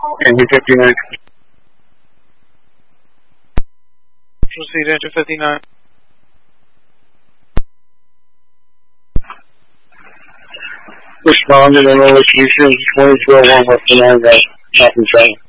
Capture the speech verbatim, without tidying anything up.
Engine fifty-nine. Proceed, engine fifty-nine. Responded and lower station twenty-two oh one Western Line, copy seven.